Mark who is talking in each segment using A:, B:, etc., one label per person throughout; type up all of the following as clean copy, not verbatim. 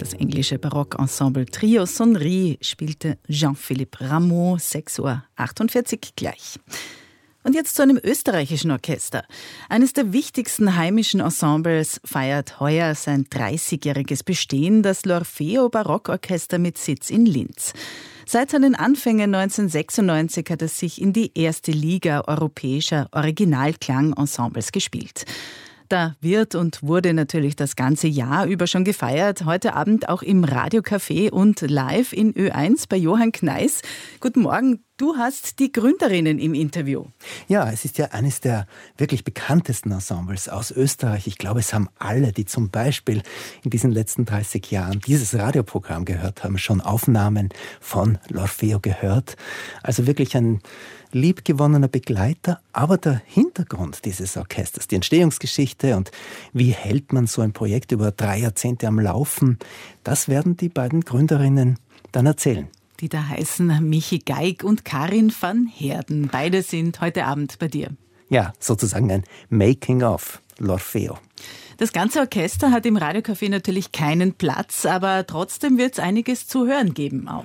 A: Das englische Barockensemble Trio Sonnerie spielte Jean-Philippe Rameau, 6:48 Uhr gleich. Und jetzt zu einem österreichischen Orchester. Eines der wichtigsten heimischen Ensembles feiert heuer sein 30-jähriges Bestehen, das L'Orfeo Barockorchester mit Sitz in Linz. Seit seinen Anfängen 1996 hat es sich in die erste Liga europäischer Originalklangensembles gespielt. Da wird und wurde natürlich das ganze Jahr über schon gefeiert. Heute Abend auch im Radiocafé und live in Ö1 bei Johann Kneis. Guten Morgen, du hast die Gründerinnen im Interview.
B: Ja, es ist ja eines der wirklich bekanntesten Ensembles aus Österreich. Ich glaube, es haben alle, die zum Beispiel in diesen letzten 30 Jahren dieses Radioprogramm gehört haben, schon Aufnahmen von L'Orfeo gehört. Also wirklich ein liebgewonnener Begleiter, aber der Hintergrund dieses Orchesters, die Entstehungsgeschichte und wie hält man so ein Projekt über 3 Jahrzehnte am Laufen, das werden die beiden Gründerinnen dann erzählen.
A: Die da heißen Michi Geig und Karin van Heerden. Beide sind heute Abend bei dir.
B: Ja, sozusagen ein Making-of L'Orfeo.
A: Das ganze Orchester hat im Radiocafé natürlich keinen Platz, aber trotzdem wird es einiges zu hören geben auch.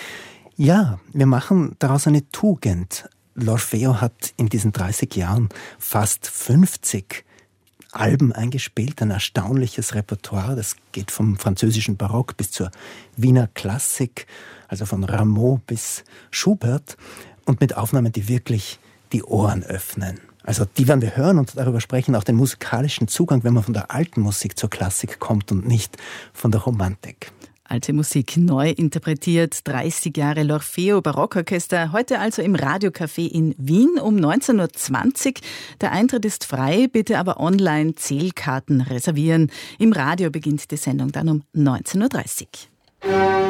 B: Ja, wir machen daraus eine Tugend. L'Orfeo hat in diesen 30 Jahren fast 50 Alben eingespielt, ein erstaunliches Repertoire. Das geht vom französischen Barock bis zur Wiener Klassik, also von Rameau bis Schubert und mit Aufnahmen, die wirklich die Ohren öffnen. Also die werden wir hören und darüber sprechen, auch den musikalischen Zugang, wenn man von der alten Musik zur Klassik kommt und nicht von der Romantik.
A: Alte Musik neu interpretiert, 30 Jahre L'Orfeo Barockorchester, heute also im Radiocafé in Wien um 19:20 Uhr. Der Eintritt ist frei, bitte aber online Zählkarten reservieren. Im Radio beginnt die Sendung dann um 19:30 Uhr.